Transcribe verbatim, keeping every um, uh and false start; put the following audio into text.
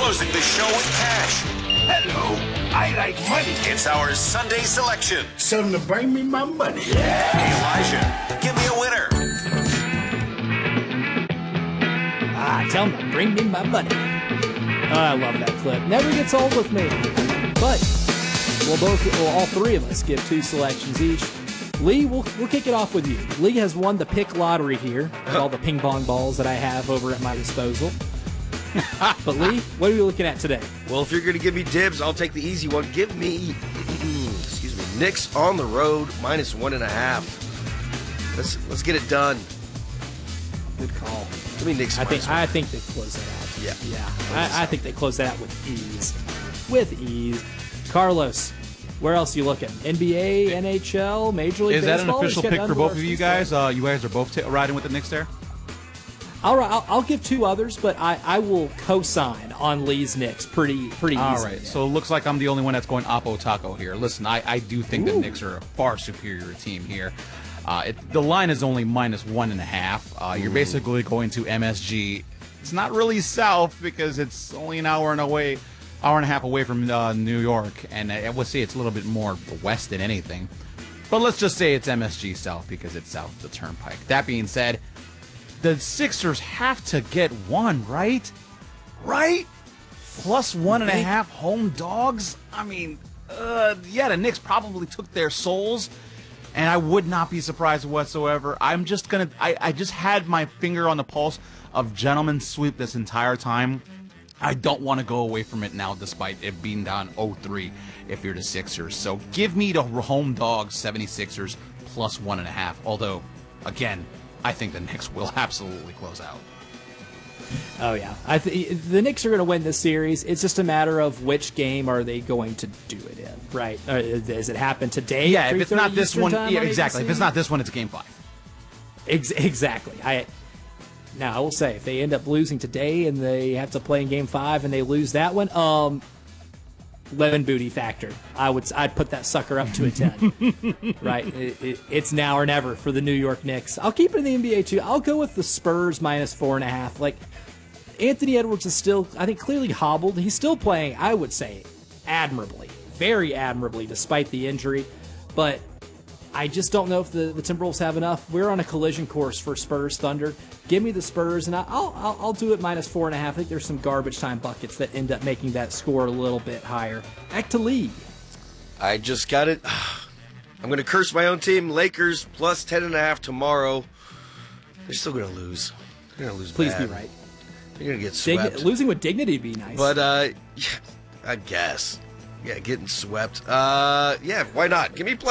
closing the show with cash. Hello, I like money. It's our Sunday selection. Tell them to bring me my money. Hey, Elijah, give me a winner. Ah, tell them to bring me my money. Oh, I love that clip. Never gets old with me. But we'll both, well, all three of us give two selections each. Lee, we'll, we'll kick it off with you. Lee has won the pick lottery here with all the ping pong balls that I have over at my disposal. But Lee, what are we looking at today? Well, if you're going to give me dibs, I'll take the easy one. Give me, excuse me, Knicks on the road, minus one and a half. Let's let's get it done. Good call. Give me Knicks. I think minus one. I think they close that out. Yeah, yeah. I, I think they close that out with ease, with ease. Carlos, where else are you looking? N B A, N H L, Major League Is that Baseball? an official Let's get pick for under both our of you seats. guys? Uh, you guys are both t- riding with the Knicks there? All right, I'll, I'll give two others, but I, I will co-sign on Lee's Knicks pretty pretty easily. All right, so it looks like I'm the only one that's going oppo taco here. Listen, I, I do think Ooh. the Knicks are a far superior team here. Uh, it, the line is only minus one and a half. Uh, you're basically going to M S G. It's not really south because it's only an hour and away, hour and a half away from uh, New York, and I would say it's a little bit more west than anything. But let's just say it's M S G south because it's south of the Turnpike. That being said, the Sixers have to get one, right? Right? Plus one and a half home dogs? I mean, uh, yeah, the Knicks probably took their souls, and I would not be surprised whatsoever. I'm just going to, I just had my finger on the pulse of gentleman sweep this entire time. I don't want to go away from it now, despite it being down oh three if you're the Sixers. So give me the home dogs, seventy-sixers, plus one and a half. Although, again, I think the Knicks will absolutely close out. Oh, yeah. I th- the Knicks are going to win this series. It's just a matter of which game are they going to do it in, right? Uh, does it happen today? Yeah, if it's not this Eastern one, time yeah, on exactly. A B C? If it's not this one, it's game five. Ex- exactly. I Now, I will say, if they end up losing today and they have to play in game five and they lose that one, um, lemon booty factor. I would, I'd put that sucker up to a ten. Right? It, it, it's now or never for the New York Knicks. I'll keep it in the N B A too. I'll go with the Spurs minus four and a half. Like, Anthony Edwards is still, I think, clearly hobbled. He's still playing, I would say, admirably, very admirably, despite the injury. But I just don't know if the, the Timberwolves have enough. We're on a collision course for Spurs Thunder. Give me the Spurs, and I'll, I'll I'll do it minus four and a half. I think there's some garbage time buckets that end up making that score a little bit higher. Back to Lee. I just got it. I'm going to curse my own team. Lakers plus ten and a half tomorrow. They're still going to lose. They're going to lose. Please bad. be right. They're going to get Digni- swept. losing with dignity would be nice. But uh, yeah, I guess. Yeah, getting swept. Uh, yeah, why not? Give me plus